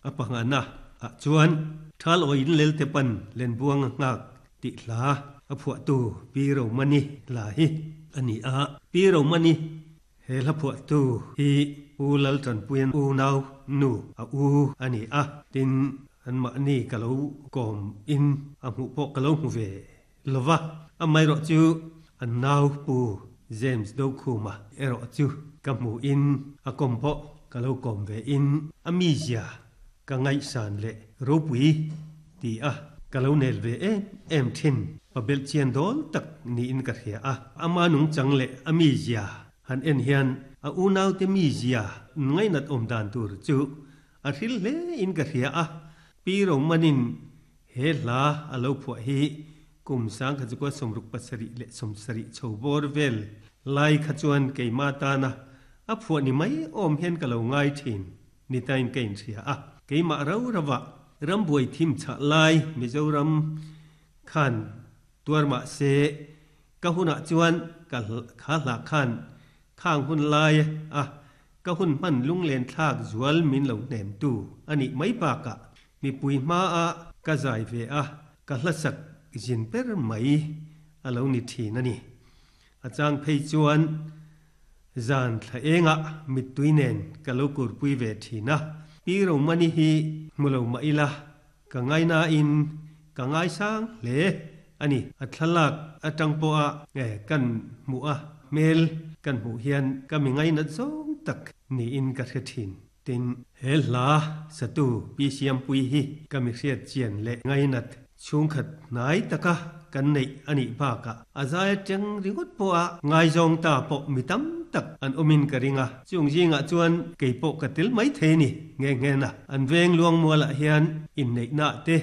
ปังนะจวนทัลโออินเลลเตปันเลนบวงงักติลาพวกตูปีเรามันนี่ลาฮิอันนี้ปีเรามันนี่เฮลพวกตูฮีอูลลจันปุยนอูนาวนูอูอันนี้ตินอันมานี่กะลูกอมอินหูปกะลูหูเวลวะไม่รอจูอันนาวปูเจมส์ดูคูมารอจูกัมูอินกอมปกะลูกอมเวอินมิเซียกังไงสันเลรูปวีตีกะลูเนลเวเอ็มทินปะเบลเชียนดอลตักนี่อินกะเฮียมานุงจังเลมิเซียฮันเอ็นเฮียนอูนาวเตมิเซียไงนัดอมดานตูรจูฮิลเลอินกะเฮียปีเรามันนินเฮลาอาลูพวกฮีกุมสังขจกว่าสมรุปปัสริเลสมสริชาวบอร์เวลไล่ขจวนเกยมาตานะพวกนี้ไม่อมเห็นกับเราง่ายทินนี่ตายเกยเสียเกยมาเราระวะรำบวยทิมฉะไล่มิเจ้ารำขันตัวมาเสกะหุนจวนกะขาหลักขันข้างหุนไล่กะหุนมันลุงเลนทากจวลมินเหลาเนมตูอันนี้ไม่ปากมีปุยมากะใจเวกะละสักจินเปรไหมอาลูนิทีนั่นนี่อาจารย์เพยจวนจานทะเองมิตุยเนนกะลูกุรปุยเวทีนะปีเรามันนี่ฮีมุลมาอิละกะไงนาอินกะไงสังเลอันนี้อัตลักจังปอกันหมู่เมลกันหมู่เฮียนกะมีไงนัดซงตักนี่อินกะเททินตินเฮลาสตูปีเสียมปุยฮีกะมิเสียเจียนเลไงนัดช่วงขัดไหนตะกะกันในอันนี้บากอาจารย์จังริงุดปัวไงจงตาปกมิตั้มตักอันอมินกะริงจงยิงจวนเกยปกกะติลไม่เทนี่เงนะอันเวงลวงมัวละเฮียนอินในนาเต